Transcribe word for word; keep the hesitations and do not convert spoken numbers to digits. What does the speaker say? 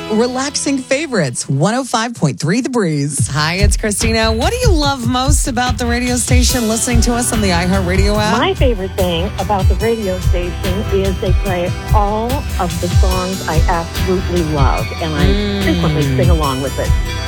relaxing favorites. one oh five point three The Breeze. Hi, it's Christina. What do you love most about the radio station, listening to us on the iHeartRadio app? My favorite thing about the radio station is they play all of the songs I absolutely love, and I Mm. frequently sing along with it.